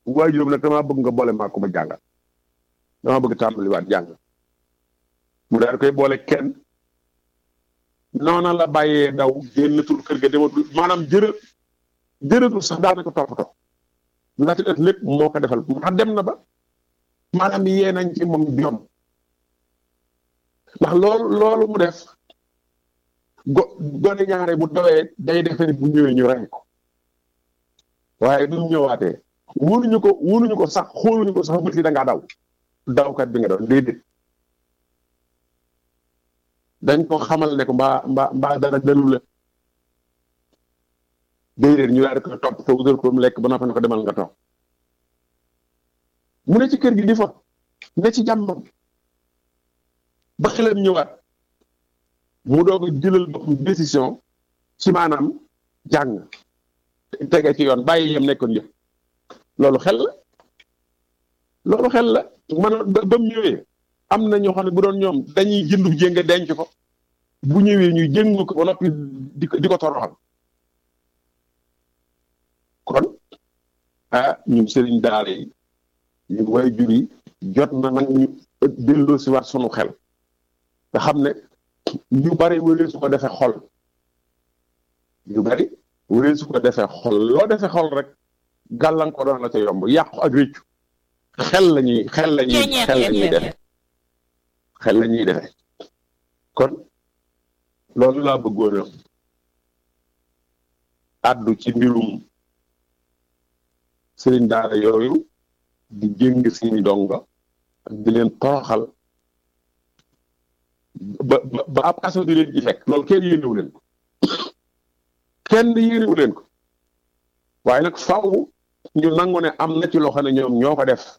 waajuram nag damaa bëgg nga boole maa ko ma jàngal damaa bëgg tàmbaliwaat jàng mu daal koy boole kenn noona la bàyyee daw génnatul kër ga dematul maanaam jërëtul sax daanaka toppatoo ndaxte ëtt lépp moo ko defal mu tax dem na ba maanaam yee nañ ci moom jom ndax loolu mu def gone ñaare bu dawee day defe ni bu ñëwee ñu rey ko waaye du ñëwaatee wunuñu ko sax xooluñu ko sax bët yi da ngaa dawkat bi nga doon déedéet dañ ko xamal ne ko mbaa dara dalu la déedéet ñu daal di ko topp te wutal ko mu lekk ba noppi ne ko demal nga toog mu ne ci kër gi di fa ne ci jàmmam ba xelam ñëwaat mu doog a jëlal boppam décision ci maanaam jàng tege ci yoon bàyyi yem nekkoon yëpp loolu xel la man ba mu ñëwee am na ñoo xam ne bu doon ñoom dañuy jëndu jénga denc ko bu ñëwee ñuy jëng ko ba noppi di ko toroxal kon ñun sëriñ daara yi ñu way jur yi jot na nag ñu delloo si waat sunu xel nga xam ne ñu bari wëree su ko defee xol loo defee xol rek gàllankoor doon la ca yomb yàqu ak réccu xel la ñuy defe kon loolu laa bëggoon a àddu ci mbirum sëriñ daara yooyu di jéng seeni donga ak di leen toroxal ba ab kaso di leen ci fekk loolu kenn yéenewu leen ko waaye nag faw ñu nangu ne am na ci loo xam ne ñoom ñoo ko def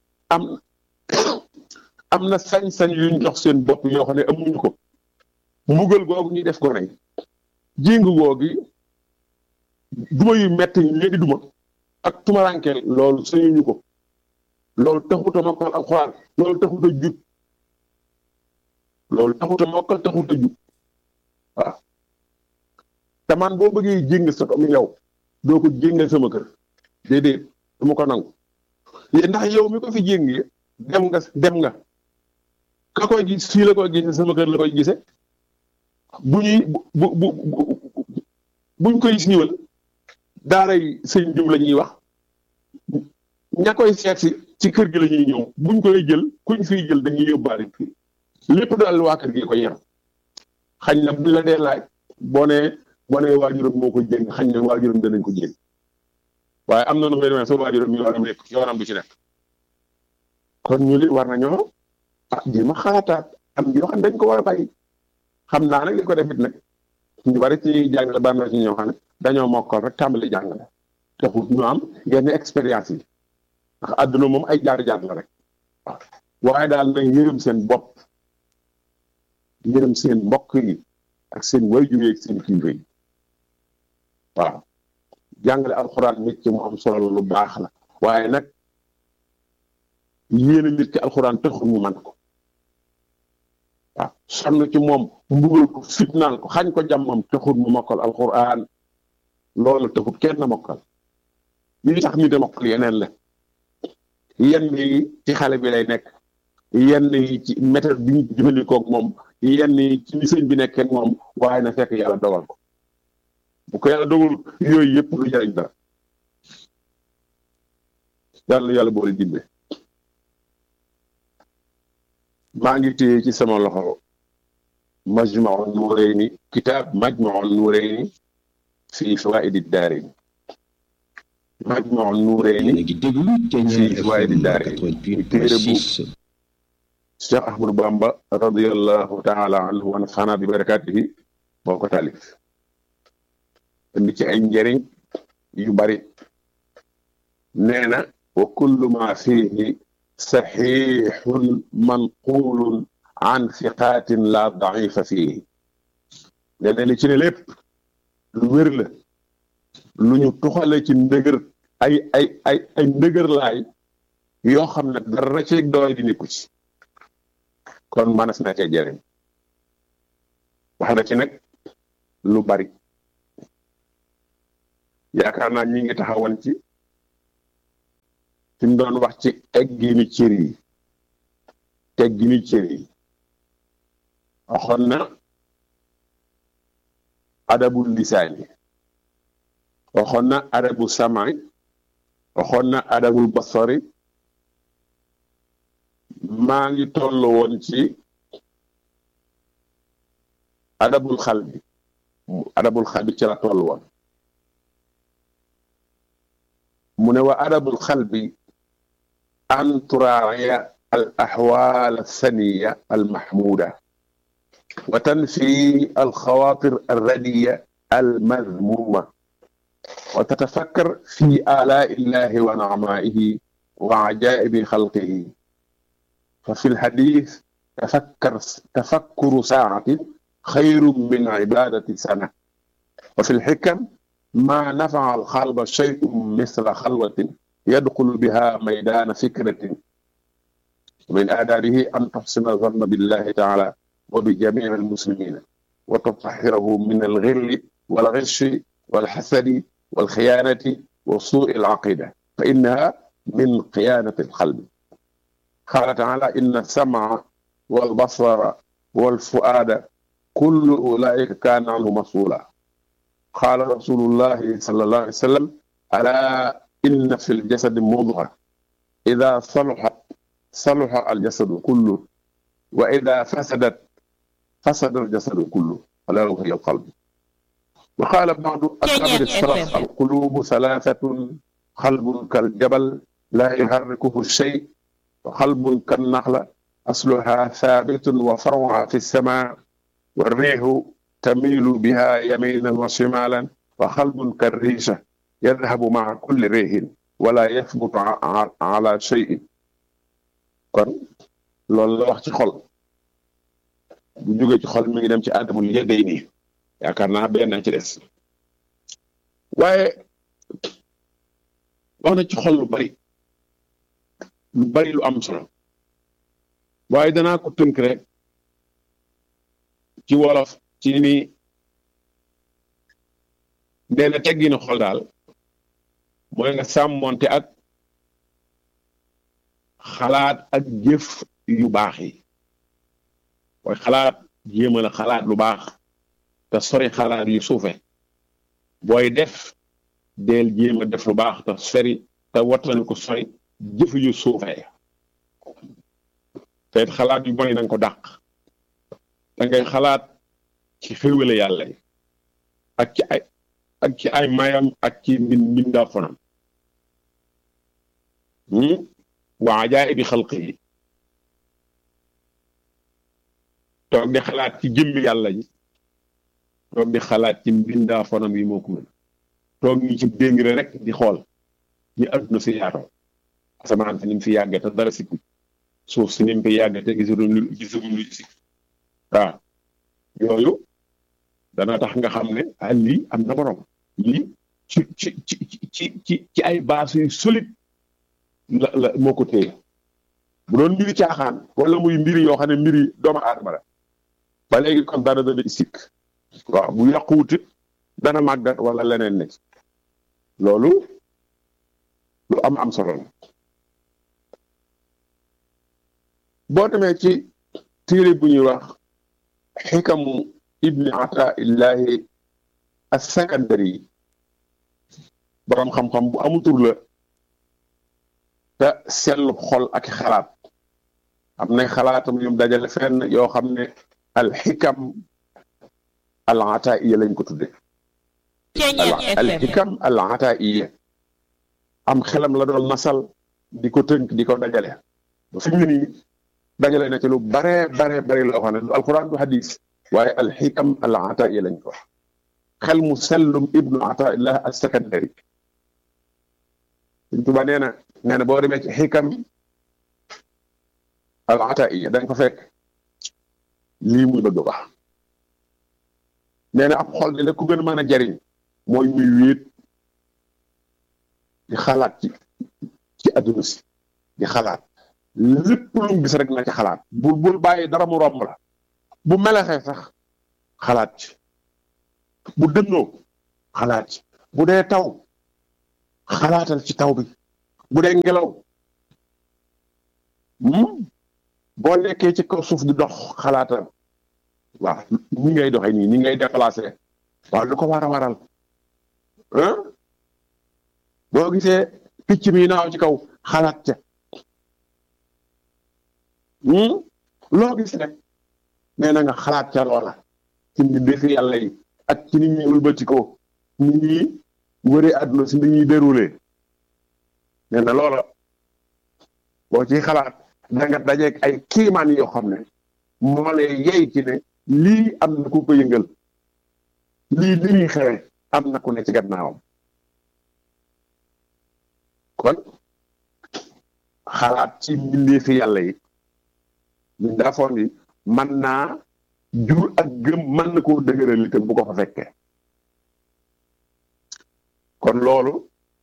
am na sañ-sañ yuñ jox seen bopp yoo xam ne amuñu ko mbugal googu ñuy def ko nañ jéng googi duma yu metti ñu leen di duma ak tumarankeel loolu sañuñu ko loolu taxut a mokkal alxuraan loolu taxut a jub waaw te man boo bëggee jéng sa doom yow doo ko jéngal sama kër déedéet du ma ko nangu ndax yow mi ko fi jéngee dem nga ka koy gis fii la koy gise sama kër la koy gise buñ koy siiwal daaray sëñ jum la ñuy wax ña koy seet si ci kër gi la ñuy ñëw buñ koy jël kuñ fiy jël dañuy yóbbaale fii lépp daal waa kër gi ko yar xañ na bu la dee laaj boo nee waajuram moo ko jéng xañ na waajuram danañ ko jéng waaye am na nu koy demee sa waajuram yoonam du ci nekk kon ñu li war nañoo ji ma xalaataat am yoo xam ne dañ ko war a bàyyi xam naa nag li ko defit nag ñu bari ci jàngale bari na ci ñoo xam ne dañoo mokkal rek tàmbali jàngale taxut ñu am yenn expérience yi ndax àdduna moom ay jaar-jaar la rek waaw waaye daal nag yërëm seen bopp yërëm seen mbokk yi ak seen waajur yi ak seen kilifa yi waaw jàngale alxuraan nit ki mu am solo lu baax la waaye nag yéen a nit ki alxuraan taxul mu man ko waaw sonn ci moom mbugal ko fitnaal ko xañ ko jàmmam taxul mu mokkal alxuraan loolu taxul kenn mokkal li tax ñu de mokkal yeneen la yenn yi ci xale bi lay nekk yenn yi ci méthode bi ñu jëfandikoo ak moom yenn yi ci ni sëñ bi nekkee moom waaye na fekk yàlla dogal ko bu ko yàlla dogal yooyu yëpp lu jariñ dara yàlla boole dimbe maa ngi téye ci sama loxo Majmahun Nurayni kitaab Majmahun Nurayni fii fawaa'idi daarayni Majmahun Nurayni fii fawaa'idi daarayni téere bu Cheikh Ahmadou Bamba radiyallahu taala anhu wa nafaana bi barakaatihi moo ko taalif indi ci ay njëriñ yu bari nee na wa kullu ma fiihi saxiixun manquulun an siqaatin la daifa fiihi nee na li ci ne lépp lu wér la lu ñu tuxale ci ndëgër ay ndëgër laay yoo xam ne dara ci doy di nekku ci kon manas na cee jëriñ wax na ci nag lu bari yaakaar naa ñi ngi taxawoon ci fi mu doon wax ci teggini cër yi teggini cër yi waxoon na adabul lisaani waxoon na adabu samay waxoon na adabul basari maa ngi toll woon ci adabul xalbi ci la toll woon mu ne wa adabul xalbi an turaaya al axwaal alsaniya almahmuda wa tanfi alxawaatir alradiya almadmuma wa tatafakkar fi aalaa'i illahi wa nicmaa'ihi wa ajaa'ibi xalqihi fa fi lxadiis tafakkuru saacatin xayrun min cibaadati sana wa fi lxikam maa nafaca alxalba shay'un misla xalwatin yadxulu biha maydaana fikratin min aadaabihi an tuxsina zanna billahi taala wa bi jamiici almuslimina wa tutahhirahu min alxilli walxishi walxasadi walxiyaanati wa suui alcaqida fa innaha min xiyaanati alxalbi qaala taala inna alsamca walbasara walfuaada kullu ulaika kaana anhu masula qaala rasulullahi sallallahu alayhi wa sallam alaa inna fi ljasadi mudga ida saluxat saluxa aljasadu kullu wa ida fasadat fasada aljasadu kullu alaa wa hiya alqalb wa qaala ba'du akabari salaf alqulubu salaasatun qalbun kaljabal laa yuharrikuhu shay wa qalbun kannaxla asluha thaabitun wa far'uha fi ssamaa والريح تميل بها يمينا وشمالا وقلب كالريشة يذهب مع كل ريح ولا يثبت على شيء kon loolu la wax ci xol bu jógee ci xol mi ngi dem ci adamul yadayni yaakaar naa benn ci des waaye wax na ci xol lu bari lu am solo waaye danaa ko tënk rek ci wolof ci ni nee na tegginu xol daal mooy nga sàmmonte ak xalaat ak jëf yu baax yi mooy xalaat jéem a xalaat lu baax te sori xalaat yu suufe booy def deel jéem a def lu baax te sori te wattani ko sori jëf yu suufe te xalaat yu bon yi danga ko dàq da ngay xalaat ci xéwale yàlla yi ak ci ay mayam ak ci mbindaa fonam wa ajaa'ibi xalqi yi toog di xalaat ci jëmmi yàlla ji toog di xalaat ci mbindaa fonam yi moo ko mën toog ñi ci déngre rek di xool ñi adduna si yaatoo asamaan si ni mu fi yàggee te dara sikku suuf si ni mu fi yàggee te gisuñu lu si waaw yooyu dana tax nga xam ne lii am na borom lii ci ay base yu solide la moo ko téye bu doon mbiri caaxaan wala muy mbiri yoo xam ne mbiri doomu aadama la ba léegi kon dana sikk waaw bu yàquwutit dana màggat wala leneen ne loolu lu am solo la boo demee ci téere bu ñuy wax xikamu ibni ataillahi as-Sakandari boroom xam-xam bu amul tur la te seetlu xol ak xalaat am na xalaatam yu dajale fenn yoo xam ne alxikam al ataiya lañ ko tudde alxikam al ataiya am xelam la doon masal di ko tënk di ko dajale ba fi mu ne nii dajale na ci lu bare loo xam ne du alquran du hadis waaye alxikam al ataiya lañ ko wax xel mu sellum ibnu ataillah as-Sakandari Sëñ Tuubaa nee na boo demee ci xikam al ataiya da nga ko fekk lii muy bëgg wax nee na ab xol di la ku gën a mën a jariñ mooy muy wéet di xalaat ci adduna si di xalaat lépp lu mu gis rek na ci xalaat bul bàyyi dara mu romb la bu melaxee sax xalaat ci bu dënnoo xalaat ci bu dee taw xalaatal ci taw bi bu dee ngelaw boo nekkee ci kaw suuf di dox xalaatal waaw ni ngay doxee nii ni ngay déplacé waaw lu ko war a waral boo gisee picc mi naaw ci kaw xalaat ca loo gis rek nee na nga xalaat ca loola ci mbindeefi yàlla yi ak ci nit ñi wëlbatikoo nit ñi wëree àdduna si nit ñuy déroulé nee na loola boo ciy xalaat da nga dajeeg ay kiimaan yoo xam ne moo lay yey ci ne lii am na ku ko yëngal lii li muy xewe am na ku ne ci gannaawam kon xalaat ci mbindeefi yàlla yi mbindaafoon yi mën naa jur ak gëm mën na koo dëgëral itam bu ko fa fekkee kon loolu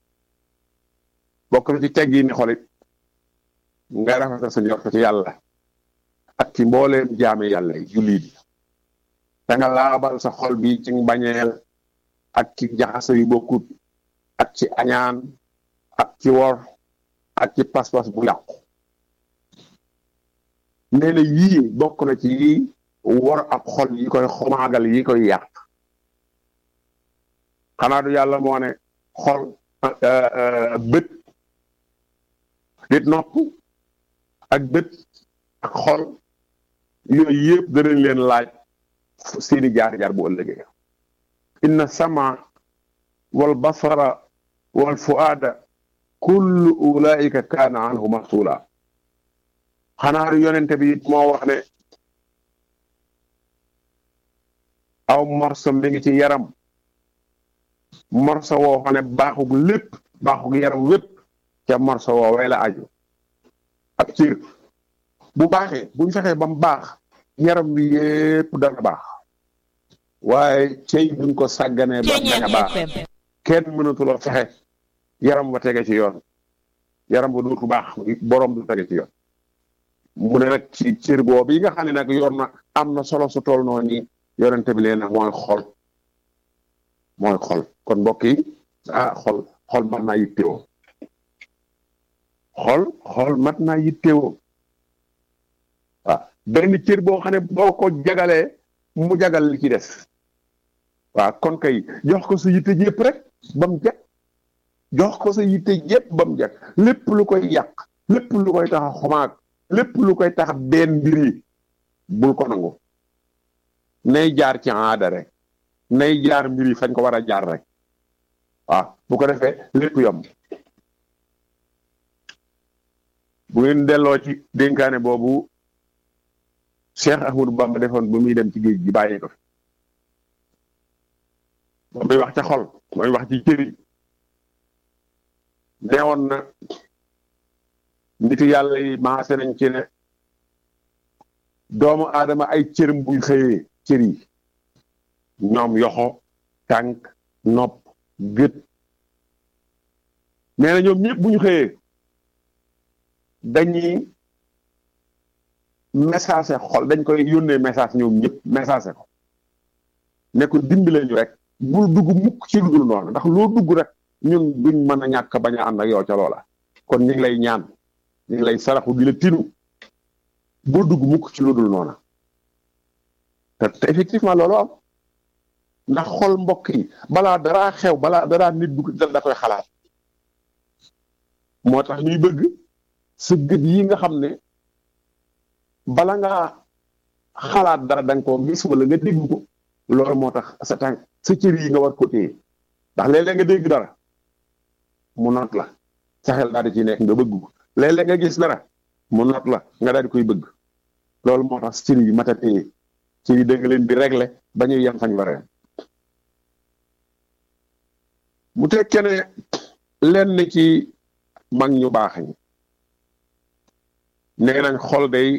bokk na ci teggi ni xolit nga rafetal sa njort ci yàlla ak ci mbooleem jaame yàlla yi jullit yi da nga laabal sa xol bi ci bañeel ak ci jaxase yu bokkut ak ci añaan ak ci wor ak ci pas-pas bu yàqu nee na yii bokk na ci yii wor ak xol yi koy xomaagal yi koy yàq xanaa du yàlla moo ne xol bët dit nopp ak bët ak xol yooyu yëpp danañ leen laaj seeni jaar-jaar bu ëllëgee inna sama wal basara wal fuaada kullu ulaika kaana anhu masula xanaa du yonente bi it moo wax ne aw morso mi ngi ci yaram morso woo xam ne baaxug lépp baaxug yaram wépp ca morso woo way la aju ak cir bu baaxee buñ fexee ba mu baax yaram wi yépp dana baax waaye cey buñ ko sàgganee ba bañ a baax kenn mënatuloo fexe yaram ba tege ci yoon yaram ba dootu baax borom du tege ci yoon mu ne nag ci cër boobu yi nga xam ne nag yor na am na solo su tool noonu nii yorante bi leen nag mooy xol kon mbokk yi xol mat naa yittewoo xol mat naa yittewoo waaw benn cër boo xam ne boo ko jagalee mu jagal li ci des waaw kon kay jox ko sa yitte jépp rek ba mu jag jox ko sa yitte jépp ba mu jag lépp lu koy yàq lépp lu koy tax a xomaag lépp lu koy tax benn mbir yi bul ko nangu nay jaar ci aada rek nay jaar mbir yi fañ ko war a jaar rek waaw bu ko defee lépp yomb bu ngeen delloo ci dénkaane boobu Cheikh Ahmadou Bamba defoon ba muy dem ci géej gi bàyyi ko fi ba muy wax ca xol mooy wax ci cëri neewoon na nit yàlla yi maase nañ ci ne doomu aadama ay cëram buy xëyee cër yi ñoom yoxo tànk nopp gët nee na ñoom ñëpp bu ñu xëyee dañuy message xol dañ koy yónnee message ñoom ñëpp message ko ne ko dimbale ñu rek bul dugg mukk ci lu dul noonu ndax loo dugg rek ñun duñ mën a ñàkk bañ a ànd ak yow ca loola kon ñu ngi lay ñaan ñu ngi lay saraxu di la tinu bul dugg mukk ci lu dul noonu te effectivement loolu am ndax xol mbokk yi balaa daraa xew balaa daraa nit dugg da koy xalaat moo tax ñuy bëgg sa gët yi nga xam ne bala nga xalaat dara da nga koo gis wala nga dégg ko loolu moo tax sa tànk sa cër yi nga war ko téye ndax léeg-léeg nga dégg dara mu noot la sa xel daal di ci nekk nga bëgg ko léeg-léeg nga gis dara mu noot la nga daal di koy bëgg loolu moo tax cër yi mat a téye cër yi da nga leen di régler ba ñuy yem fañ waree mu tekkee ne lenn ci mag ñu baax ñi nee nañ xol day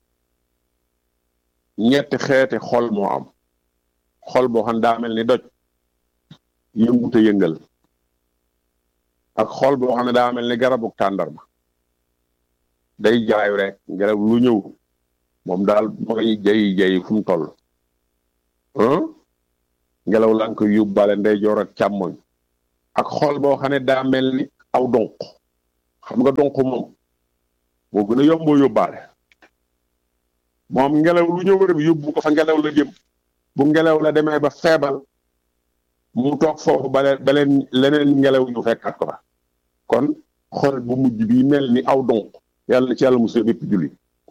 ñetti xeeti xol moo am xol boo xam daa mel ni doj yëngu te yëngal ak xol boo xam ne daa mel ni garabu tàndarma day jaayu rek garab lu ñëw moom daal mooy jayi fu mu toll ngelaw la nga koy yóbbaale ndeyjoor ak càmmoñ ak xol boo xam ne daa mel ni aw donq xam nga donq moom moo gën a yomboo yóbbaale moom ngelaw lu ñëw rek yóbbu ko fa ngelaw la jëm bu ngelaw la demee ba feebal mu toog foofu ba leneen ngelaw ñu fekkat ko fa kon xol bu mujj bi mel ni aw donk yàlla ci yàlla musal bépp julli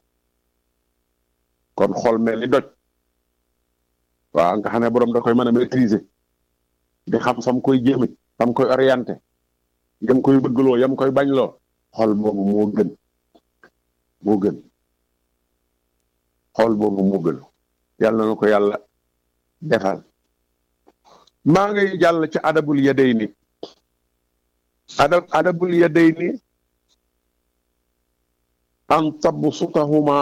kon xol mel ni doj waaw nga xam ne borom da koy mën a maîtriser di xam fam koy jéeme fam koy orienté yam koy bëggloo yam koy bañloo xol boobu moo gën xol boobu moo gën yàlla na ko yàlla defal maa ngay jàll ci adabul yadayni adabul yadayni an tabsutahuma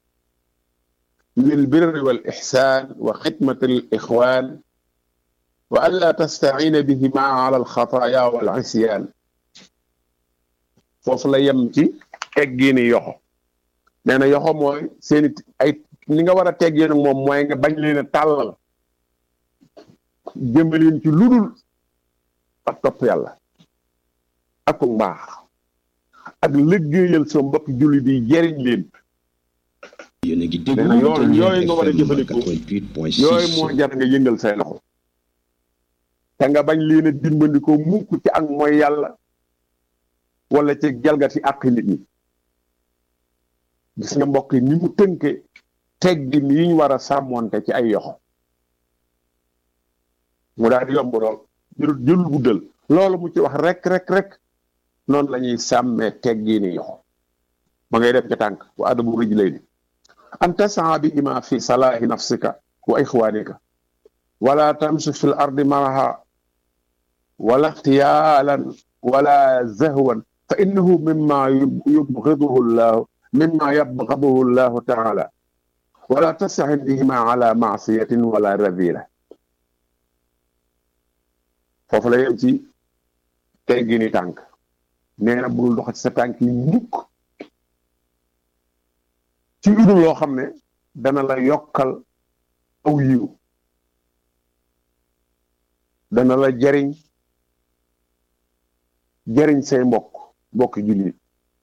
lil birri wal ihsan wa xidmati al ixwan wa an la tastaina bihima ala al xataaya wal isyan foofu la yem ci teggiini yoxo nee na yoxo mooy seeni ay ni nga war a teggee nag moom mooy nga bañ leen a tàllal jëmbaleen ci ludul ak topp yàlla ak ko mbaax ak liggéeyal sa mbokk jullit yi jeriñ leen nee na yooyu nga war a jëfandikoo yooyu moo jar nga yëngal say loxo te nga bañ leen a dimbandikoo mukk ci ak mooy yàlla wala ci jalgati ak nit ñi gis nga mbokk yi ni mu tënke teggin yi ñu war a sàmmonte ci ay yoxo mu daal di yomb lool jël guddal loolu mu ci wax rek noonu la ñuy sàmmee teggini yoxo ma ngay dem ca tànk wa adabu rijlayni an tasaa bihima fi salaahi nafsika wa ixwanika wala tamshi fi l ardi maraha wala ixtiyaalan wala zahwan fa innahu mimma yubgiduhu llahu mimma yabgaduhu llahu taala wala tastaxin bihima ala maasiyatin wala radila foofu la yem ci teggini tànk nee na bul dox ci sa tànk yi mukk ci lu dul loo xam ne dana la yokkal aw yiw dana la jariñ say mbokk jullit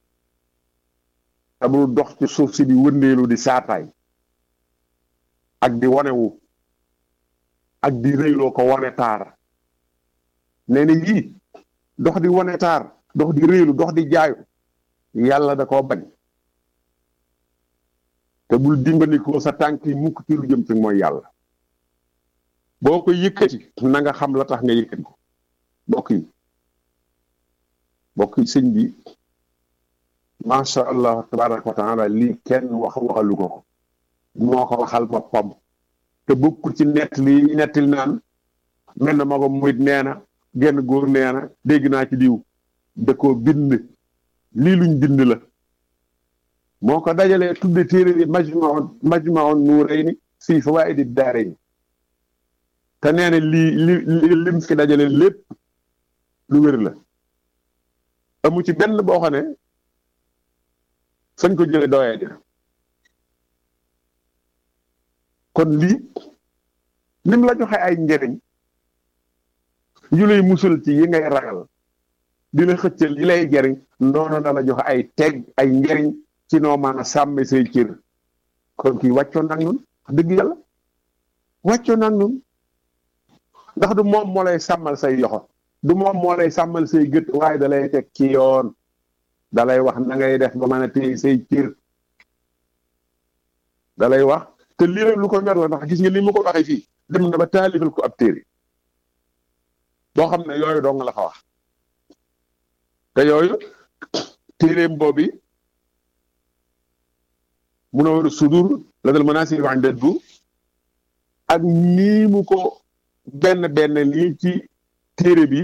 te bul dox ci suuf si di wëndeelu di saataay ak di wanewu ak di rëyloo ko wane taar nee na yii dox di wane taar dox di réelu dox di jaayu yàlla da koo bañ te bul dimbandikoo sa tànk yi mukk ci lu jëm ci mooy yàlla boo ko yëkkati na nga xam la tax nga yëkkati ko mbokk yi sëñ bi macha allah tabaraka wa taala lii kenn waxalu ko moo ko waxal boppam te bokkul ci nettali naan mel na magam murit nee na genn góor nee na dégg naa ci diw da koo bind lii luñ bind la moo ko dajalee tudde téere bi majmaun nuurayni fii fawaa'idi daarayni te nee na lim fi dajale lépp lu wér la amu ci benn boo xam ne fañ ko jële doyee dina kon lii lim la joxe ay njëriñ yu lay musal ci yi ngay ragal di la xëccal yi lay jariñ noonu na la joxe ay njëriñ ci noo mën a sàmme say cër kon kii wàccoon nag ñun dëgg yàlla wàccoon nag ñun ndax du moom moo lay sàmmal say yoxo du moom moo lay sàmmal say gët waaye da lay teg ci yoon da lay wax na ngay def ba mën a téye say cër da lay wax te lii rek lu ko ñor la ndax gis nga li mu ko waxee fii dem na ba taalifal ko ab téere boo xam ne yooyu dong la ko wax te yooyu téeréem boobu Munawwirus Sudur ladal manaasir wa inda duur ak nii mu ko benn lii ci téere bi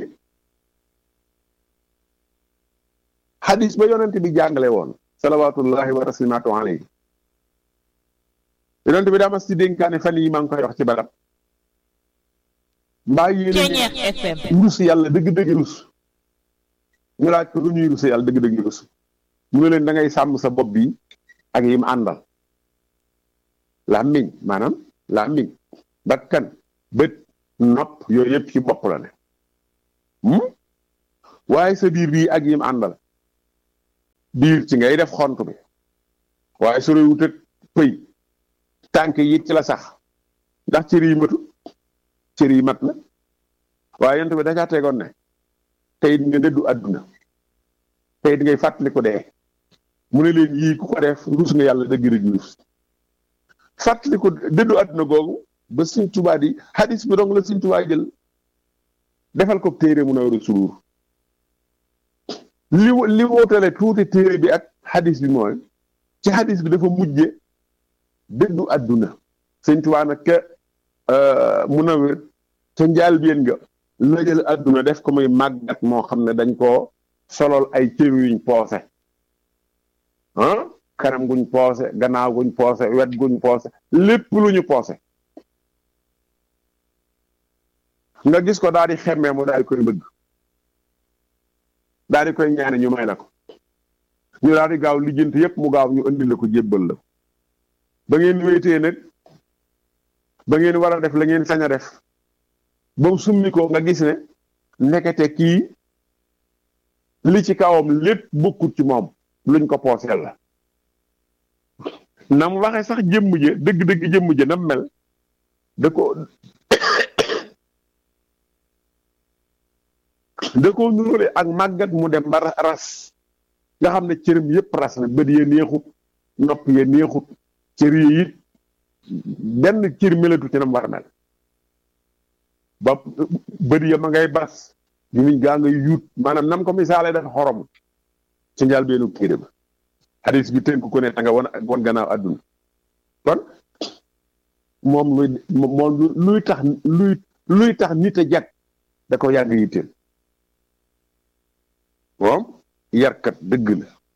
xadis ba yonent bi jàngale woon salawaatullahi wa raslimaatu alayhi yonent bi daa mas ci dénkaane fan yi maa ngi koy wax ci barab mbaa yéen rus yàlla dëgg-dëgg rus ñu laaj ko lu ñuy rus yàlla dëgg-dëgg rus mu ne leen da ngay sàmm sa bopp bi ak yim àndal làmmiñ bakkan bët nopp yooyu yëpp ci bopp la ne waaye sa biir bii ak yim àndal biir ci ngay def xont bi waaye sore wut ak pëy tànk yi ci la sax ndax cër yi matu cër yi mat na waaye yonent bi dajaa tegoon ne tey nga dëddu àdduna tey ngay fàttali ko dee mu ne leen yii ku ko def ruus nga yàlla dëgg dëgg ruus fàttali ko dëddu àdduna googu ba Sëñ Tuubaa di hadis bi dong la Sëñ Tuubaa jël defal ko téere mu nawru suruur li wootale tuuti téere bi ak hadis bi mooy ci hadis bi dafa mujje dëddu àdduna Sëñ Tuubaa nag ke mu nawir ca njaal bien nga la jël àdduna def ko muy màggat moo xam ne dañ koo solol ay cër yuñ poose kanam guñ poose gannaaw guñ poose wet guñ poose lépp lu ñu poose nga gis ko daal di xemmee mu daal di koy bëgg daal di koy ñaane ñu may la ko ñu daal di gaaw lijjanti yépp mu gaaw ñu indi la ko jébbal la ba ngeen wéetee nag ba ngeen war a def la ngeen sañ a def ba mu summi ko nga gis ne nekkete kii li ci kawam lépp bokkut ci moom luñ ko pooseel la na mu waxee sax jëmm je dëgg-dëgg jëmm je na mel da ko nuróole ak màggat mu dem ba ras nga xam ne cëram yépp ras na bët ya neexut nopp ya neexut cër yi it benn cër melatu ci na mu war a mel ba bët ya ma ngay bas dinañ gaa ngay yuut maanaam nam ko misaale dafa xorom ci njaal beenu téere ba hadis bi tënk ko ne ta nga won gannaaw àdduna kon moom luy tax nit a jag da ko yàgg yitteel moom yarkat dëgg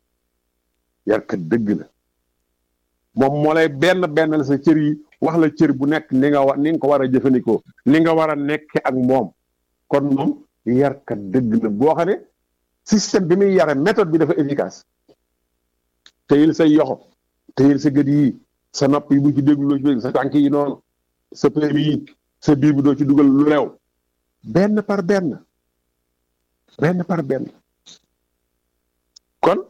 la moom moo lay benn la sa cër yi wax la cër bu nekk ni nga ko war a jëfandikoo ni nga war a nekk ak moom kon moom yarkat dëgg la boo xam ne système bi muy yare méthode bi dafa efficace teyil say yoxo teyil sa gët yi sa nopp yi bu ci déglu loo sa tànk yi noonu sa pëy yi sa biir bi doo ci dugal lu leew benn par benn kon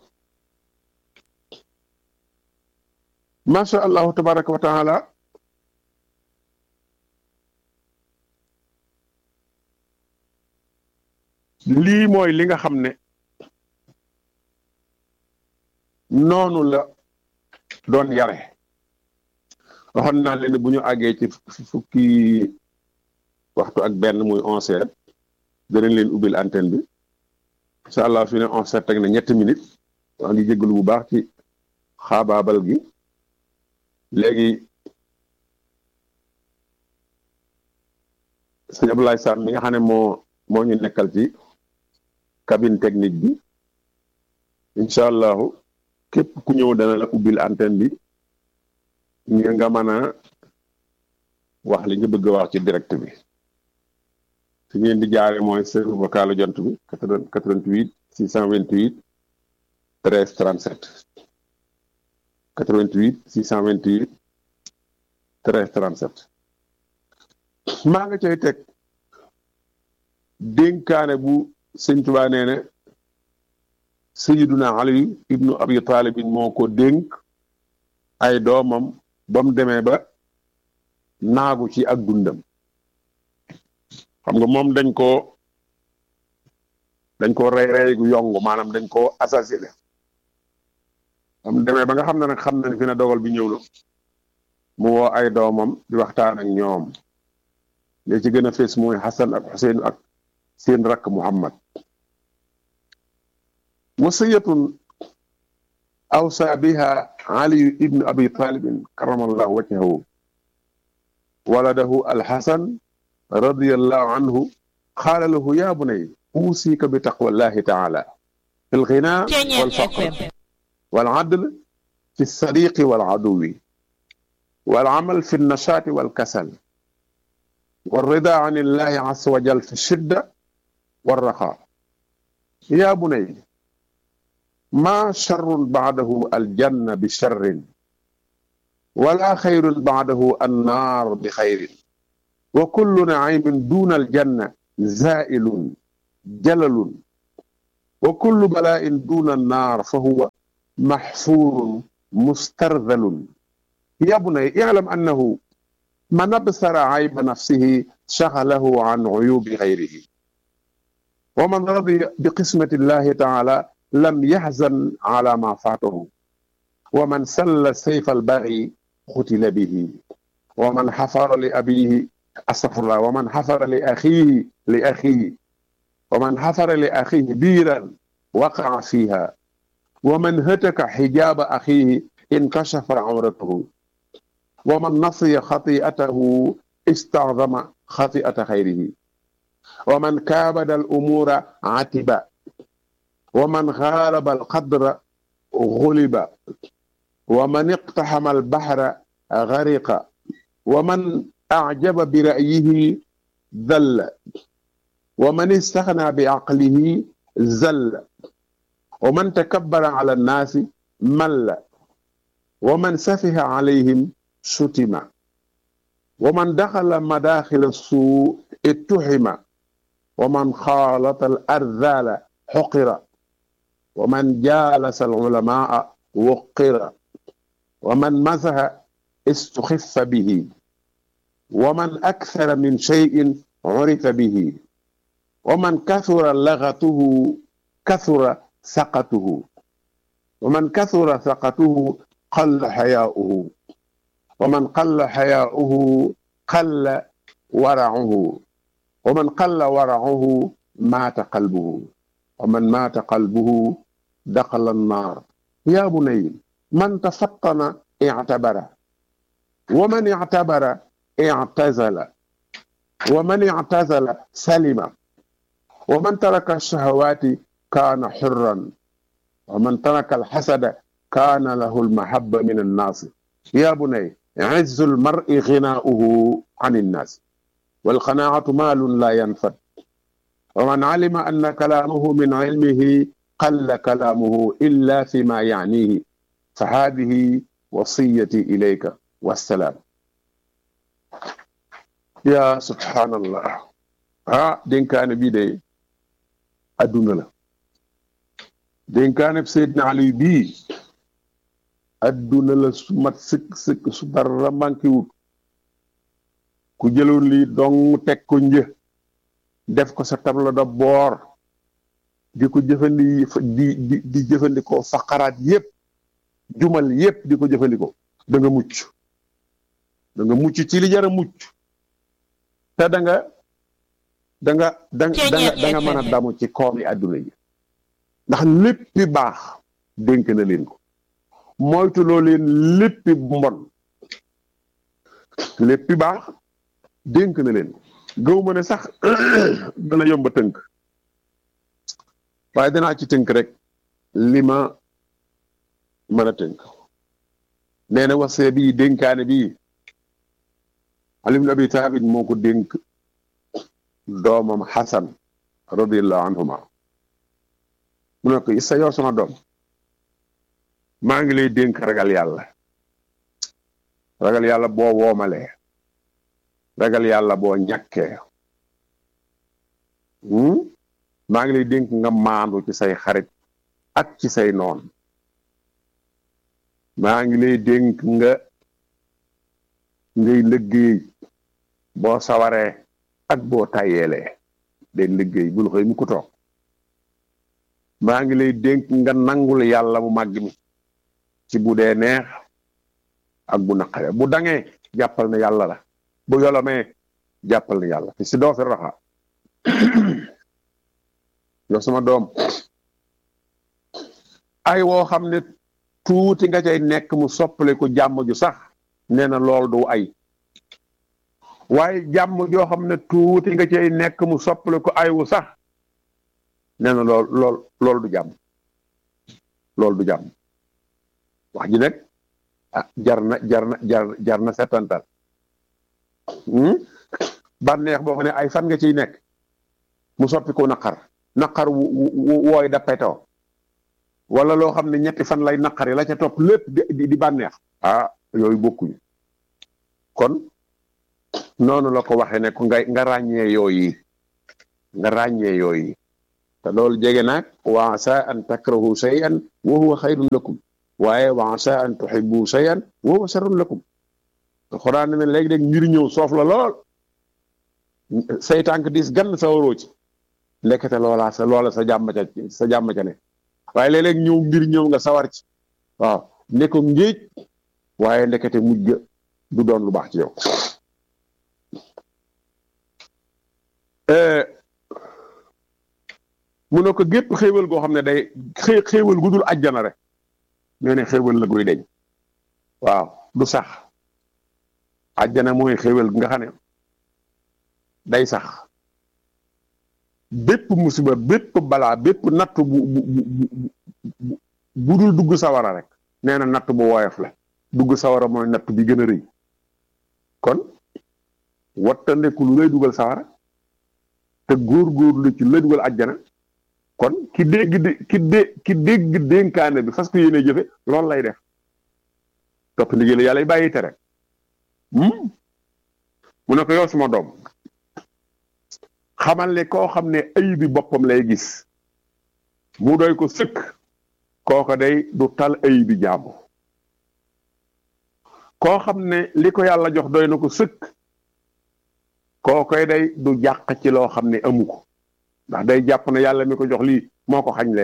masha allahu tabaraka wa taala lii mooy li nga xam ne noonu la doon yare waxoon naa leen bu ñu àggee ci fukki waxtu ak benn muy 11h danañ leen ubbil antenne bi incha allah su ne 11h teg na 3 minutes wax ngi jégalu bu baax ci xaabaabal gi léegi sëñ Abdoulaye Sam mi nga xam ne moo ñu nekkal ci cabine technique bi incha allahu képp ku ñëw dana la ubbil antenne bi nga mën a wax li nga bëgg a wax ci direct bi fi ngeen di jaare mooy serveur vocal jont bi 88 628 13 37 88 628 13 37 maa nga cay teg dénkaane bu sëñ Tuubaa nee ne Sayyiduna Ali ibnu Abi Talib moo ko dénk ay doomam ba mu demee ba naagu ci ak dundam xam nga moom dañ ko rey gu yong maanaam dañ ko assassiné ba mu demee ba nga xam ne nag xam na fi ne dogal bi ñëw na mu woo ay doomam di waxtaan ak ñoom li ci gën a fees mooy Hasan ak Xuseyn ak seen rakk Muhammad wasiyatun awsa biha Ali ibn Abi Talib karamallahu wajhahu waladahu alxasan radiyallahu anhu qaala lahu ya bunay uusika bi taqwallahi taala fi lghina walfaqr waladl fi lsadiqi waladuwi walamal fi lnashati walkasal والرضا عن الله عز وجل في الشدة والرخاء يا بني ما شر بعده الجنة بشر ولا خير بعده النار بخير وكل نعيم دون الجنة زائل جلل وكل بلاء دون النار فهو محفور مسترذل. يا بني اعلم أنه من أبصر عيب نفسه شغله عن عيوب غيره، ومن رضي بقسمة الله تعالى لم يحزن على ما فاته، ومن سل سيف البغي قتل به، ومن حفر لأبيه أستغفر الله، ومن حفر لأخيه ومن حفر لأخيه بيرا وقع فيها، ومن هتك حجاب أخيه انكشف عورته، ومن نسي خطيئته استعظم خطيئة خيره، ومن كابد الأمور عتب، ومن غالب القدر غلب، ومن اقتحم البحر غرق، ومن أعجب برأيه ذل، ومن استغنى بعقله زل، ومن تكبر على الناس مل، ومن سفه عليهم شتم، ومن دخل مداخل السوء اتهم، ومن خالط الأرذال حقر، ومن جالس العلماء وقر، ومن مزح استخف به، ومن أكثر من شيء عرف به، ومن كثر لغته كثر سقطه، ومن كثر سقطه قل حياؤه، ومن قل حياؤه قل ورعه، ومن قل ورعه مات قلبه، ومن مات قلبه دخل النار. يا بني من تفطن اعتبر، ومن اعتبر اعتزل، ومن اعتزل سلم، ومن ترك الشهوات كان حرا، ومن ترك الحسد كان له المحبة من الناس. يا بني عز المرء غناؤه عن الناس، والقناعة مال لا ينفد، ومن علم أن كلامه من علمه قل كلامه إلا فيما يعنيه، فهذه وصيتي إليك والسلام. يا سبحان الله. dénkaane bii de adduna la. dénkaane Seydina Ali bii adduna la su mat sëkk su dara manqué wut. ku jëloon lii dong teg ko def ko sa tableau de bord di ko di jëfandikoo faqaraat yépp jumal yépp di ko jëfandikoo da nga mucc ci li jara mucc te da nga mën a damu ci koomi adduna yi, ndax léppi baax dénk na leen ko. moytuloo leen léppi mbon, léppi baax dénk na leen ko. gëw ma ne sax dana yomb a tënk, waaye danaa ci tënk rek li ma mën a tënk. nee na wasee bii dénkaane bii Ali ibn Abi Talib moo ko dénk doomam Xasan radiyallahu anhuma. mu ne ko Issa yow sama doom, maa ngi lay dénk ragal yàlla boo woomalee, ragal yàlla boo ñàkkee. maa ngi lay dénk nga maandu ci say xarit ak ci say noon. maa ngi lay dénk ngay liggéey boo sawaree ak boo tàyyeelee den liggéey bul xëy mu ko toog. maa ngi lay dénk nga nangul yàlla mu màgg mi ci bu dee neex ak bu naqare. bu dangee jàppal ne yàlla la, bu yolomee jàppal ne yàlla te si doo fi raxa. yow sama doom, ay woo xam ne tuuti nga cay nekk mu soppale ko jàmm ju sax, nee na lool du ay. waaye jàmm joo xam ne tuuti nga cay nekk mu soppale ko ay wu sax, nee na lool du jàmm. loolu du jàmm. wax ji nag jar na setantal. bànneex boo xam ne ay fan nga ciy nekk mu soppi ko naqar wooy da petoo, wala loo xam ne ñetti fan lay naqari la ca topp lépp di bànneex. yooyu bokkuñu. kon noonu la ko waxee ne ko nga ràññee yooyu te loolu jege naag wa asa an takrahu shay'an wa huwa xayrun lakum. waaye wa asaa an tuhibbu shay'an wa huwa sharrun lakum alxuraan ne léegi-léeg mbir ñëw soof la lool say tànk diis gann sa waroo ci ndekete loola sa jàmm ca ne waaye léeg-léeg mbir ñëw nga sawar ci waaw ne ko ngéej waaye ndekete mujj du doon lu baax ci yow mu ne ko gépp xéewal goo xam ne day xéewal gu dul àjjana rek nee ne xéewal la guy deñ waaw du sax àjjana mooy xéewal nga xam ne day sax bépp musiba bépp balaa bépp natt bu dul dugg sawara rek nee na natt bu woyof la dugg sawara mooy natt bi gën a rëy kon wattandeku lu lay dugal sawara te góor-góorlu ci lu lay dugal àjjana kon ki dégg dénkaane bi fas ko yéene jëfe loolu lay def topp ndigal yàlla yi bàyyi tere mu ne ko yow suma doom xamal ne koo xam ne ayibi boppam lay gis mu doy ko sëkk kooko day du tal ayibi jaamu koo xam ne li ko yàlla jox doy na ko sëkk kookoy day du jàq ci loo xam ne amu ko ndax day jàpp ne yàlla mi ko jox lii moo ko xañ le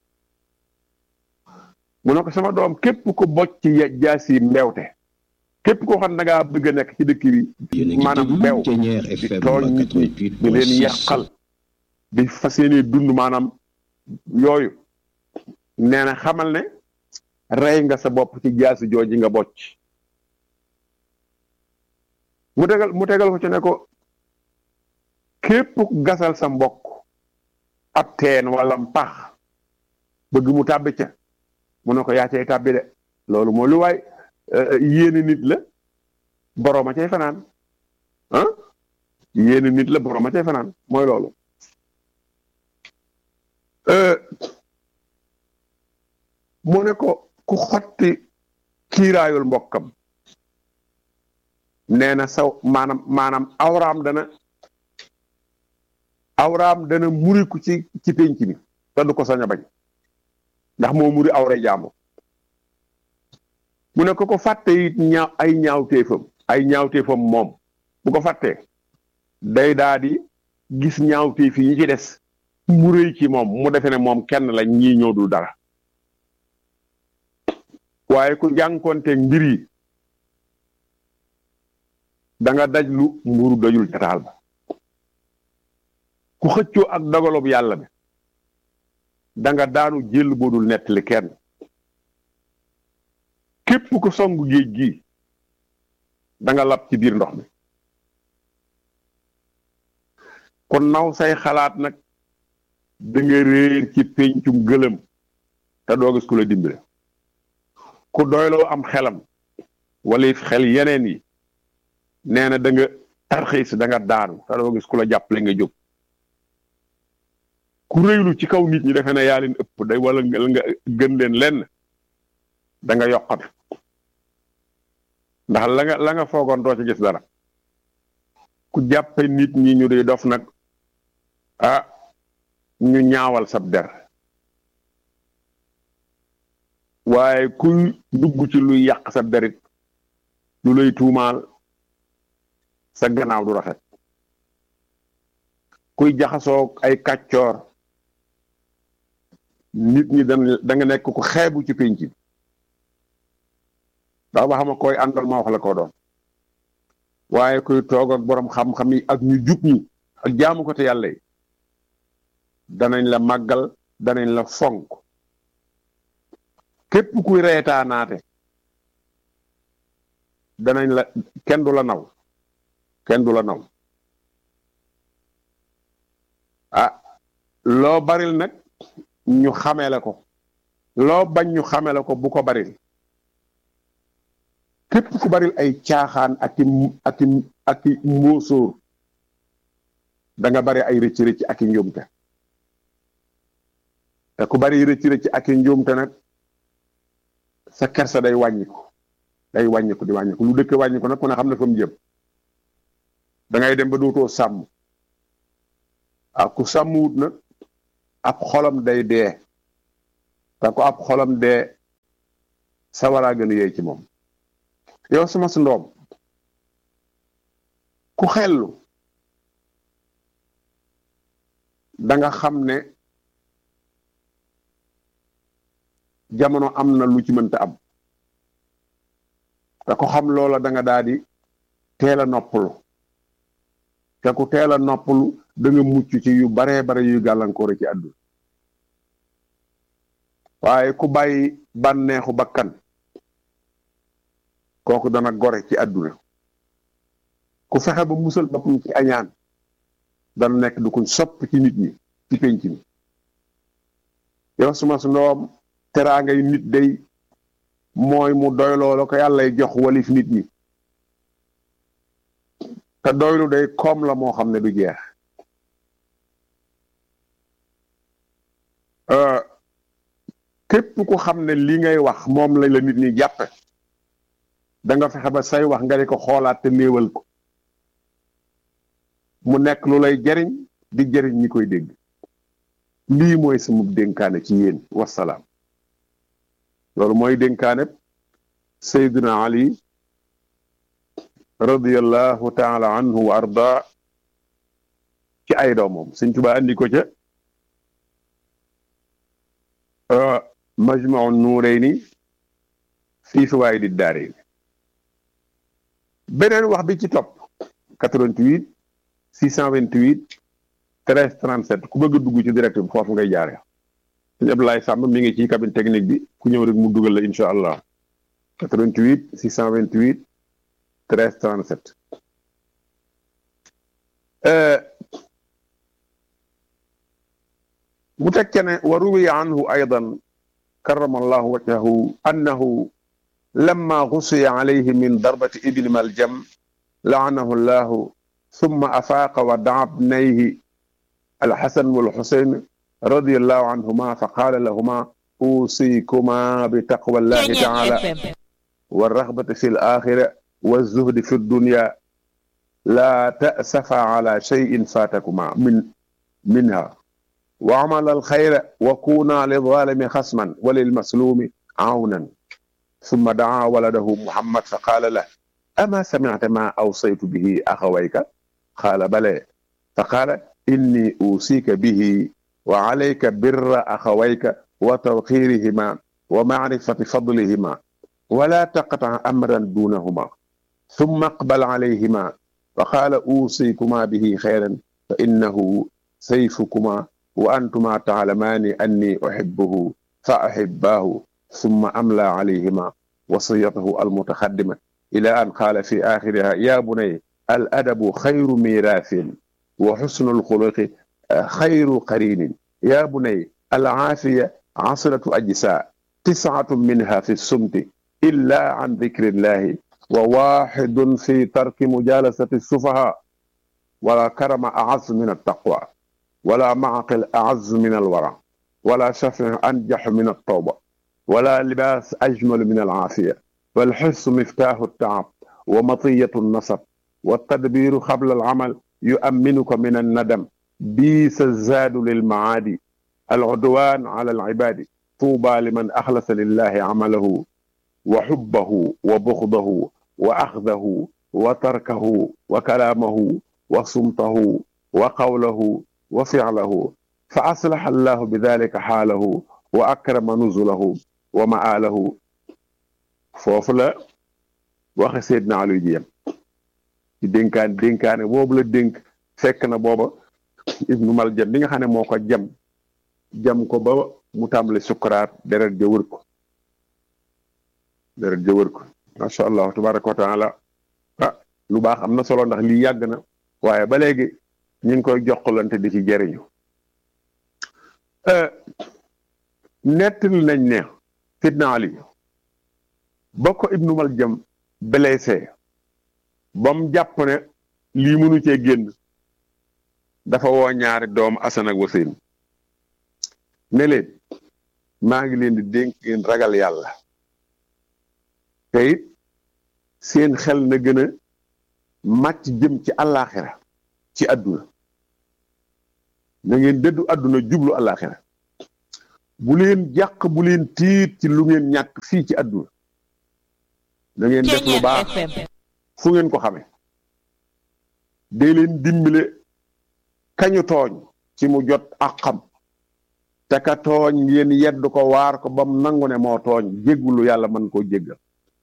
mu ne ko sama doom képp ko bocc ci jaasi mbewte képp koo xam ne da ngaa bëgg a nekk ci dëkk bi maanaam bew di tooñ nit ñi di leen yàqal di fas yéene dund maanaam yooyu nee na xamal ne rey nga sa bopp ci jaasi jooji nga bocc mu tegal ko ci ne ko képp gasal sa mbokk ab teen wala pax bëgg mu tàbbi ca mu ne ko yaa cay tàbbi de loolu moo lu waay yéene nit la boroom a cay fanaan yéene nit la boroom a cay fanaan mooy loolu mu ne ko ku xotti kiiraayul mbokkam nee na saw maanaam awraam dana muriku ci pénc mi te du ko sañ a bañ ndax moo muri awray jaamu mu ne ko fàtte it ay ñaawteefam moom bu ko fàttee day daa di gis ñaawteef yi ci des mu rëy ci moom mu defe ne moom kenn la ñii ñëw dul dara waaye ku jànkonteeg mbir yi da nga daj lu mburu dajul jataal ba ku xëccoo ak dogalob yàlla bi da nga daanu jël boodul nettali kenn képp ko songu géej gi da nga lab ci biir ndox mi kon naw say xalaat nag da nga réer ci péncum gëlëm te doo gis ku la dimbale ku doyloo am xelam wala xel yeneen yi nee na da nga tarxiis da nga daanu te doo gis ku la jàppale nga jóg ku réylu ci kaw nit ñi defe ne yaa leen ëpp day wala nga gën leen lenn da nga yokkat ndax la nga foogoon doo ci gis dara ku jàppe nit ñi ñu di dof nag ñu ñaawal sab der waaye kuy dugg ci luy yàq sab derit lu lay tuumaal sa gannaaw du rafet kuy jaxasoo ay kàccoor nit ñi da nga nekk ku xeebu ci pénc bi ndax ba xama koy àndal ma wax la ko doon waaye kuy toog ak borom xam-xam yi ak ñu jub ñi ak jaamu ko te yàlla yi danañ la màggal danañ la fonk képp kuy reetaanaate danañ la kenn du la naw loo baril nag ñu xamee la ko loo bañ ñu xamee la ko bu ko baril képp ku baril ay caaxaan ak i mbóosóor da nga bari ay rëcc-rëcc ak i njuumte te ku bari rëcc-rëcc ak i njuumte nag sa kersa day wàññiku di wàññiku lu dëkk wàññiku nag ku ne xam ne fa mu jëm da ngay dem ba dootoo sàmm ku sàmmwut nag ab xolam day dee te ko ab xolam dee sawaraa gën a yey ci moom. yow sama su ndoom ku xellu da nga xam ne jamono am na lu ci mënta am te ko xam loola da nga daal di teel a noppalu te ku teel a noppalu da nga mucc ci yu baree bare yuy gàllankoor ci àdduna waaye ku bàyyi bànneexu bakkan kooku dana gore ci àdduna ku fexe ba musal boppam ci añaan dana nekk du kuñ sopp ci nit ñi ci penc mi yow suma su ndoom teraangay nit day mooy mu doyloo la ko yàllay jox walif nit ñi te doylu day koom la moo xam ne du jeex képp ku xam ne li ngay wax moom lañ la nit ñi jàppe da nga fexe ba say wax nga di ko xoolaat te néewal ko mu nekk lu lay jariñ di jariñ ñi koy dégg lii mooy sama dénkaane ci yéen wasalaam loolu mooy dénkaane Seydina Ali radiyallahu taala anhu wa arda ci ay doomam Sëñ Tuubaa andi ko ca Majma'un Nurayni fii fawaa'idi daarayni beneen wax bi ci topp 88 628 13 37 ku bëgg a dugg ci direct bi foofu ngay jaare sëñ Abdoulaye Samb mi ngi ci cabine technique bi ku ñëw rek mu dugal la incha allah 88 628 13 37 mu tekke ne wa ruwiya anhu aydan karrama allahu wajhahu annahu lamma xusiya alayhi min darbati ibni maljam laanahu llahu ثم أفاق ودعا ابنيه الحسن والحسين رضي الله عنهما فقال لهما أوصيكما بتقوى الله تعالى والرغبة في الآخرة والزهد في الدنيا لا تأسفا على شيء فاتكما منها وعمل الخير وكونا للظالم خصما وللمسلوم عونا ثم دعا ولده محمد فقال له أما سمعت ما أوصيت به أخويك قال بلى فقال إني أوصيك به وعليك بر أخويك وتوقيرهما ومعرفة فضلهما ولا تقطع أمرا دونهما ثم اقبل عليهما فقال أوصيكما به خيرا فإنه سيفكما وأنتما تعلمان أني أحبه فأحباه ثم أملى عليهما وصيته المتقدمة إلى أن قال في آخرها يا بني الأدب خير ميراث وحسن الخلق خير قرين يا بني العافية عصرة أجساء 9 منها في الصمت إلا عن ذكر الله وواحد في ترك مجالسة السفهاء ولا كرم أعز من التقوى ولا معقل أعز من الورع ولا شفع أنجح من التوبة ولا لباس أجمل من العافية والحس مفتاح التعب ومطية النصب والتدبير قبل العمل يؤمنك من الندم بيس الزاد للمعادي العدوان على العباد طوبى لمن أخلص لله عمله وحبه وبغضه وأخذه وتركه وكلامه وصمته وقوله وفعله فأصلح الله بذلك حاله وأكرم نزله ومآله فوفلا waxe Seydina Ali jiyam ci dénkaane boobu la dénk fekk na booba ibnu maljam bi nga xam ne moo ko jam ko ba mu tàmbali sukkuraat deret ja wër ko macha allah tabaraka wa taala lu baax am na solo ndax lii yàgg na waaye ba léegi ñu ngi koy jokkalante di ci jëriñu nettali nañ ne Seydina Ali ba ko ibnu maljam blessé ba mu jàpp ne lii mënu cee génn dafa woo ñaari doom Asan ak Wasin ne leen maa ngi leen di dénk ngeen ragal yàlla te it seen xel na gën a màcc jëm ci àllaaxira ci àdduna na ngeen dëddu àdduna jublu àllaaxira bu leen jàq bu leen tiit ci lu ngeen ñàkk fii ci àdduna da ngeen def lu baax fu ngeen ko xame day leen dimbale kañu tooñ ci mu jot ak xam te ka tooñ ngeen yedd ko waar ko ba mu nangu ne moo tooñ jéggulu yàlla mën koo jéggal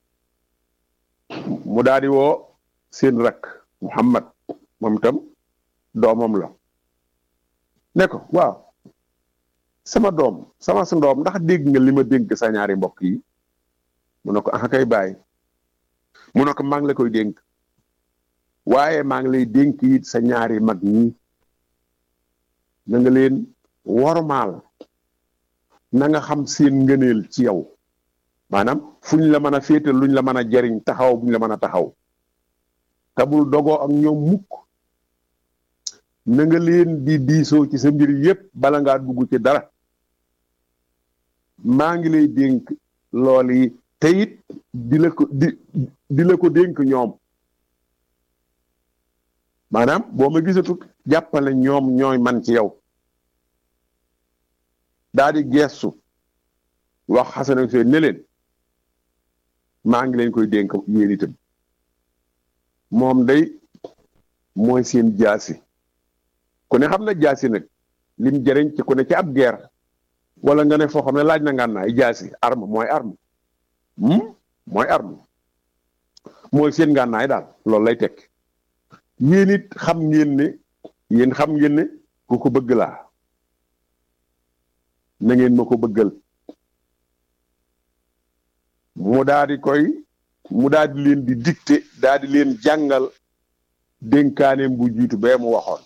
mu daal di woo seen rakk Muhammad moom itam doomam la ne ko waaw sama doom sama sa ndoom ndax dégg nga li ma dénk sa ñaari mbokk yi mu ne ko ah kay bàyyi mu ne ko maa ngi la koy dénk waaye maa ngi lay dénk it sa ñaari mag ñi na nga leen wormaal na nga xam seen ngëneel ci yow maanaam fuñ la mën a féetal luñ la mën a jariñ taxaw buñ la mën a taxaw te bul dogoo ak ñoom mukk na nga leen di diisoo ci sa mbir yépp bala ngaa dugg ci dara maa ngi lay dénk lool yi te it di la ko dénk ñoom maanaam boo ma gisatut jàppale ñoom ñooy man ci yow daa di geestu wax Xasan ak Useynu ne leen maa ngi leen koy dénk yéen itam moom day mooy seen jaasi ku ne xam na jaasi nag lim jëriñ ci ku ne ci ab guerre wala nga ne foo xam ne laaj na ngànnaay jaasi arme mooy arme mooy arme mooy seen ngànnaay daal loolu lay tekk yéen it xam ngeen ne ku ko bëgg laa na ngeen ma ko bëggal mu daal di leen di dicté daal di leen jàngal dénkaaneem bu jiitu bee mu waxoon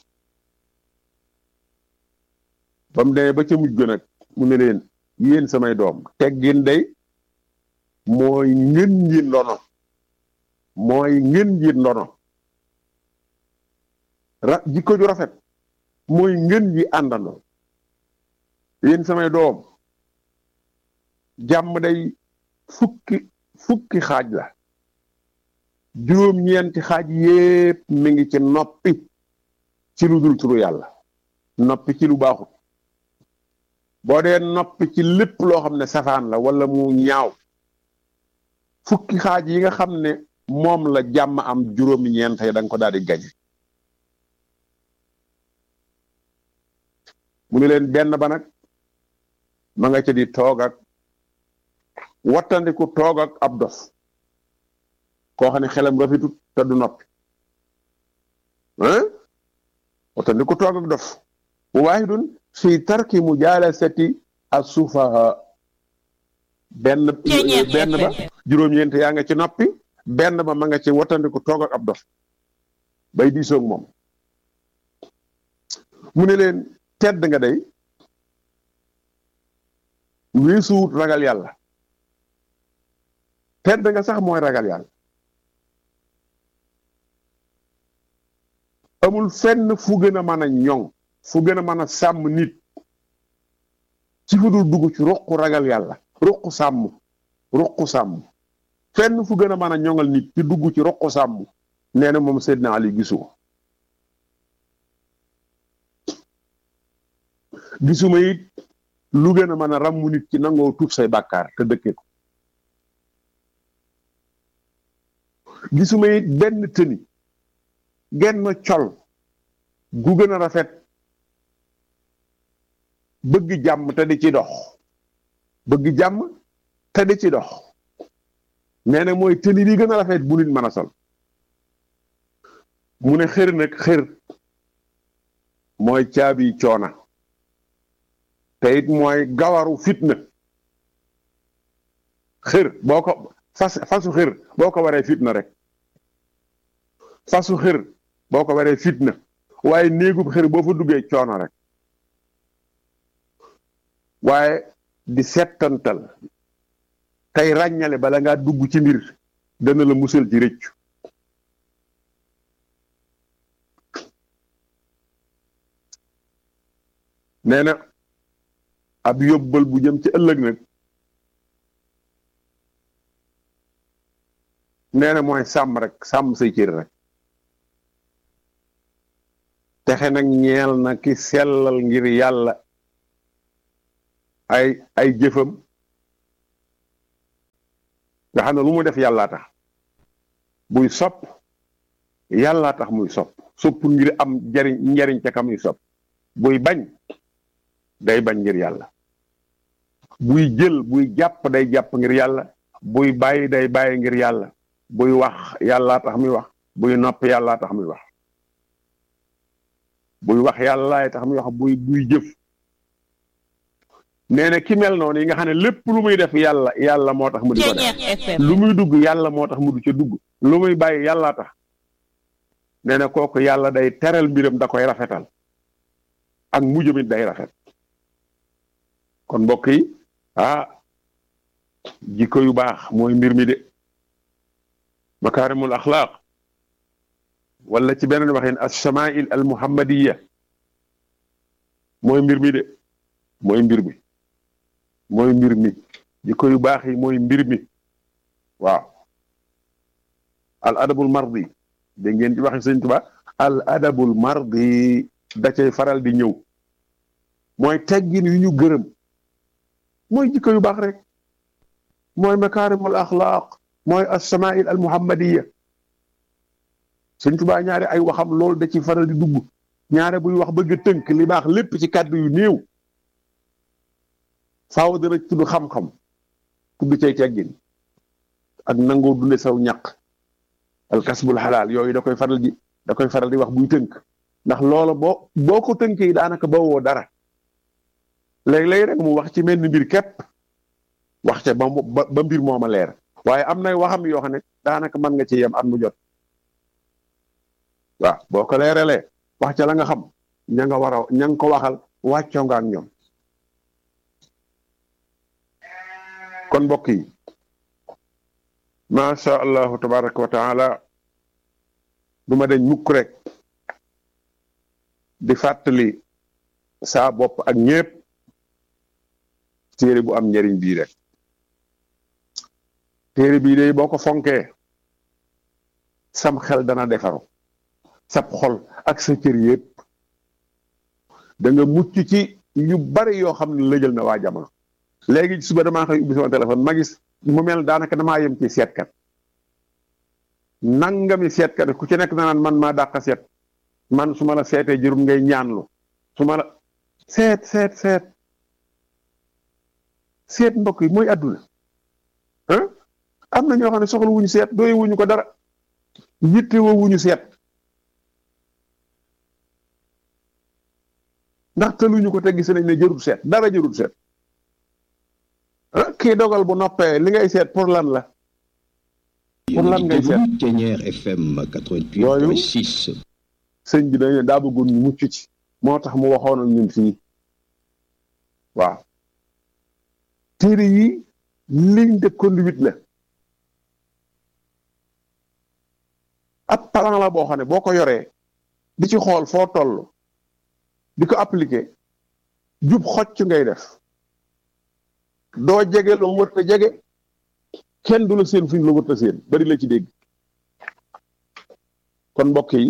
ba mu demee ba ca mujj ga nag mu ne leen yéen samay doom teggin day mooy ngeen ji ndono jikko ju rafet mooy ngeen ji àndandoo yéen samay doom jàmm day fukki xaaj la juróom-ñeenti xaaj yépp mi ngi ci noppi ci lu dul turu yàlla noppi ci lu baaxut boo dee noppi ci lépp loo xam ne safaan la wala mu ñaaw fukki xaaj yi nga xam ne moom la jàmm am juróom-ñeent yi da nga ko daal di gañe mu ne leen benn ba nag ma nga ca di toog ak wattandiku toog ak ab dof koo xam ne xelam rafetut te du noppi wattandiku toog ak dof waahidun fi tarki mujalasati as-sufaha benn ba juróom-ñeent yaa nga ci noppi benn ba ma nga ci wattandiku toog ak ab dof bay diisoog moom mu ne leen tedd nga day weesuwut ragal yàlla tedd nga sax mooy ragal yàlla amul fenn fu gën a mën a ñoŋ fu gën a mën a sàmm nit ci fu dul dugg ci ruqu ragal yàlla ruqu sàmm fenn fu gën a mën a ñoŋal nit ci dugg ci ruqu sàmm nee na moom Seydina Ali gisuma it lu gën a mën a ràmmu nit ci nangoo tuub say bàkkaar te dëkkee ko gisuma it benn tëni genn col gu gën a rafet bëgg jàmm te di ci dox nee na mooy tëni bi gën a rafet bu nit mën a sol mu ne xër nag mooy caabi coona te it mooy gawaru fitna xër boo ko fasu xër boo ko waree fitna rek fasu xër boo ko waree fitna waaye néegub xër boo fa duggee coono rek waaye di settantal tey ràññale bala ngaa dugg ci mbir dana la musal ci rëccu nee na ab yóbbal bu jëm ci ëllëg nag nee na mooy sàmm rek sàmm say cër rek texe nag ñeel na ki sellal ngir yàlla ay jëfam nga xam ne lu mu def yàllaa tax buy sopp yàllaa tax muy sopp ngir am njariñ ca ka muy sopp buy bañ day bañ ngir yàlla buy jël buy jàpp day jàpp ngir yàlla buy bàyyi day bàyyi ngir yàlla buy wax yàllaa tax muy wax buy nopp yàllaa tax muy wax buy wax yàllaay tax muy wax buy jëf nee na ki mel noonu yi nga xam ne lépp lu muy def yàlla moo tax mu di ko def lu muy dugg yàlla moo tax mu du ca dugg lu muy bàyyi yàllaa tax nee na kooku yàlla day teral mbiram da koy rafetal ak mujjamit day rafet kon mbokk yi jikko yu baax mooy mbir mi de makaarimul axlaaq wala ci beneen waxin as-samaa'il al muhammadiya mooy mbir mi de mooy mbir mi jikko yu baax yi mooy mbir mi waaw al adabul mardi dégg ngeen ci waxi Sëñ Tuubaa al adabul mardi da cay faral di ñëw mooy teggin yu ñu gërëm mooy jikko yu baax rek mooy makaarimul axlaaq mooy as-samaa'il al muhammadiya Sëñ Tuubaa ñaare ay waxam loolu da ci faral di dugg ñaare buy wax bëgg tënk li baax lépp ci kàddu yu néew faaw dana tudd xam-xam tudd cay teggin ak nangoo dunde saw ñaq alkasbul xalaal yooyu da koy faral di wax buy tënk ndax loola boo ko tënkee daanaka bawoo dara léeg-léeg rek mu wax ci mel ni mbir képp wax ca ba mbir mooma leer waaye am nay waxam yoo xam ne daanaka mën nga ci yem at mu jot waaw boo ko leeralee wax ca la nga xam ña nga ko waxal wàccoo nga ak ñoom kon mbokk yi macha allahu tabaraka wa taala du ma deñ mukk rek di fàttali saa bopp ak ñépp téere bu am njariñ bii rek téere bii day boo ko fonkee sam xel dana defaru sab xol ak sa cër yépp da nga mucc ci yu bari yoo xam ne lëjal na waa jamono léegi ci suba damaa xëy ubbi sama téléphone ma gis mu mel daanaka damaa yem ci seetkat nangami seetkat ku ci nekk danaan man maa dàq seet man su ma la seetee jërul ngay ñaanlu su ma la seet mbokk yi mooy àdduna am na ñoo xam ne soxla wuñu seet doy wuñu ko dara yitte woo wuñu seet ndax tëluñu ko te gis nañ ne jërul seet dara jërul seet kii dogal bu noppee li ngay seet pour lan la pour lan ngay seet Thiéniere FM 88.6 yooyu sëñ bi dañu daa bëggoon ñu mucc ci moo tax mu waxoon ak ñun fii waaw téere yi ligne de conduite la ab plan la boo xam ne boo ko yoree di ci xool foo toll di ko appliquer jub xocc ngay def doo jege loo wërta jege kenn du la seen fuñ la wërta seen bari la ci dégg kon mbokk yi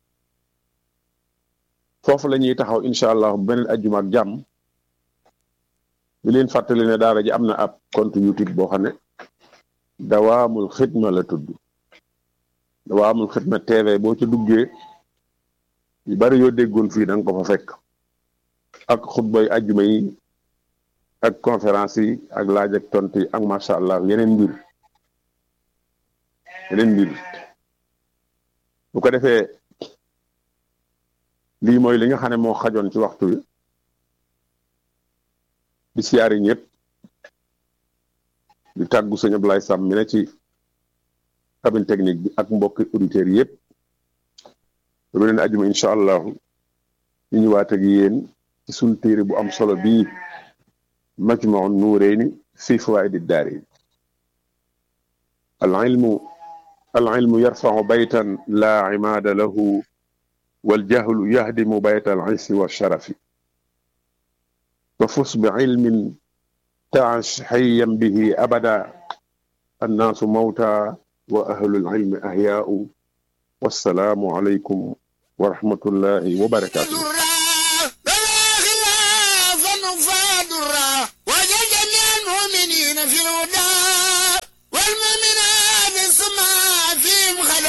foofu la ñuy taxaw incha allah beneen ajjuma ak jàmm di leen fàttali ne daara ji am na ab compte YouTube boo xam ne dawaamul xidma la tudd dawaamul xidma TV boo ca duggee yu bari yoo déggoon fii da nga ko fa fekk ak xutbay ajjuma yi ak conférence yi ak laaj ak tontu yi ak macha allah yeneen mbir bu ko defee lii mooy li nga xam ne moo xajoon ci waxtu wi di siyaari ñëpp di tàggu sëñ Ablaye Sam mi ne ci cabine technique bi ak mbokki auditeurs yëpp ba beneen ajjuma incha allah ñu ñëwaat ak yéen ci sunu téere bu am solo bii Majmahun Nurayni fi fawaa'idi daarayni al-ilmu yarfa'u baytan laa imaada lahu wal jahlu yahdimu bayta al-'izzi wash-sharafi ففز بعلم تعش حيا به أبدا الناس موتى وأهل العلم أحياء والسلام عليكم ورحمة الله وبركاته في الهدى والمؤمنات السماء فيهم خير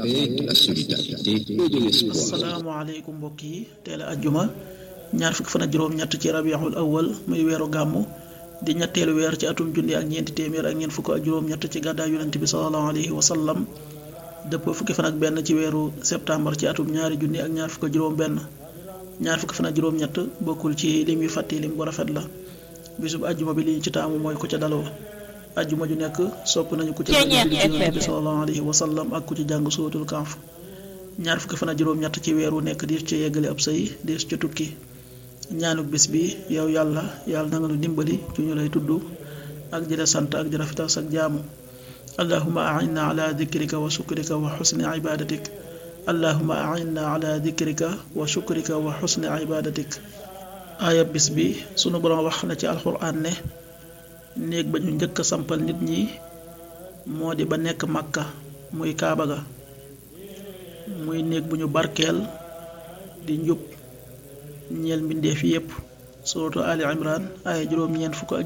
paix, de la solidarité et de l'espoir. asalaamaaleykum mbokk yi teel a ajjuma ñaar fukki fan ak juróom-ñett ci rabiul awal muy weeru gàmmu di ñetteelu weer ci atum junni ak ñeenti téeméer ak ñeent fukk ak juróom-ñett ci gàddaay yonent bi sallallahu alayhi wa sallam dëpp fukki fan ak benn ci weeru septembre ci atum ñaari junni ak ñaar fukk ak juróom-benn ñaar fukki fan ak juróom-ñett bokkul ci lim yu fàtti lim bu rafet la bisub ajjuma bi li ñu ci taamu mooy ku ca daloo ajjuma ju nekk sopp nañu ku ca daloo di yonent bi sallallahu alayhi wa sallam ak ku ci jàng suratul Kahf ñaar fukki fan ak juróom-ñett ci weeru nekk diis ca yeggale ab sëy diis ca tukki ñaanuk bis bi yow yàlla na nga nu dimbali ci ñu lay tudd ak di la sant ak di rafetal sak jaamu allahumma a'inna ala dhikrika wa shukrika wa husni ibadatik allahumma a'inna ala dhikrika wa shukrika wa husni ibadatik aaya bis bi sunu borom wax na ci alxuraan ne néeg ba ñu njëkk a sampal nit ñi moo di ba nekk Makka muy Kaaba ga muy néeg bu ñu barkeel di njub ñeel mbindeef yépp suratu Ali Imran aaya juróom-ñeent fukk ak